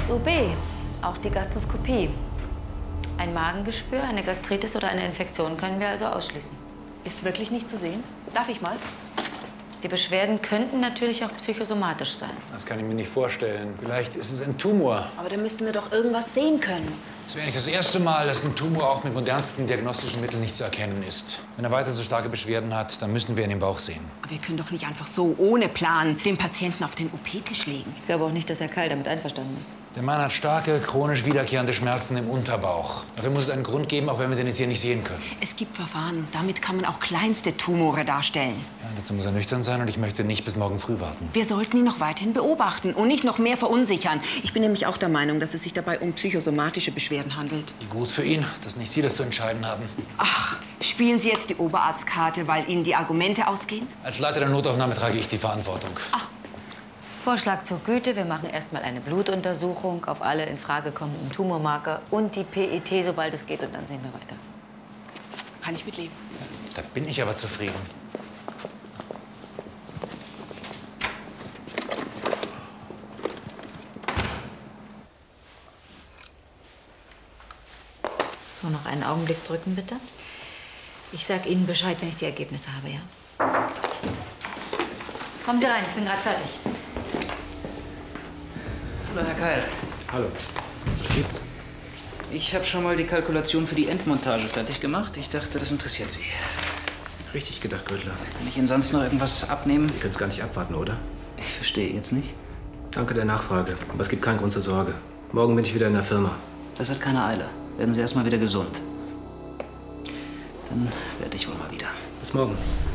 Alles OB, auch die Gastroskopie. Ein Magengeschwür, eine Gastritis oder eine Infektion können wir also ausschließen. Ist wirklich nicht zu sehen? Darf ich mal? Die Beschwerden könnten natürlich auch psychosomatisch sein. Das kann ich mir nicht vorstellen. Vielleicht ist es ein Tumor. Aber da müssten wir doch irgendwas sehen können. Es wäre nicht das erste Mal, dass ein Tumor auch mit modernsten diagnostischen Mitteln nicht zu erkennen ist. Wenn er weiter so starke Beschwerden hat, dann müssen wir ihn im Bauch sehen. Aber wir können doch nicht einfach so, ohne Plan, den Patienten auf den OP-Tisch legen. Ich glaube auch nicht, dass Herr Keil damit einverstanden ist. Der Mann hat starke, chronisch wiederkehrende Schmerzen im Unterbauch. Dafür muss es einen Grund geben, auch wenn wir den jetzt hier nicht sehen können. Es gibt Verfahren, damit kann man auch kleinste Tumore darstellen. Ja, dazu muss er nüchtern sein und ich möchte nicht bis morgen früh warten. Wir sollten ihn noch weiterhin beobachten und nicht noch mehr verunsichern. Ich bin nämlich auch der Meinung, dass es sich dabei um psychosomatische Beschwerden handelt. Wie gut für ihn, dass nicht Sie das zu entscheiden haben. Ach, spielen Sie jetzt die Oberarztkarte, weil Ihnen die Argumente ausgehen? Als Leiter der Notaufnahme trage ich die Verantwortung. Vorschlag zur Güte, wir machen erstmal eine Blutuntersuchung auf alle in Frage kommenden Tumormarker und die PET, sobald es geht, und dann sehen wir weiter. Kann ich mitleben. Da bin ich aber zufrieden. So, noch einen Augenblick drücken, bitte. Ich sag Ihnen Bescheid, wenn ich die Ergebnisse habe, ja? Kommen Sie rein, ich bin gerade fertig. Hallo, Herr Keil. Hallo. Was gibt's? Ich habe schon mal die Kalkulation für die Endmontage fertig gemacht. Ich dachte, das interessiert Sie. Richtig gedacht, Grödler. Kann ich Ihnen sonst noch irgendwas abnehmen? Sie können es gar nicht abwarten, oder? Ich verstehe jetzt nicht. Danke der Nachfrage. Aber es gibt keinen Grund zur Sorge. Morgen bin ich wieder in der Firma. Das hat keine Eile. Werden Sie erst mal wieder gesund. Dann werde ich wohl mal wieder. Bis morgen.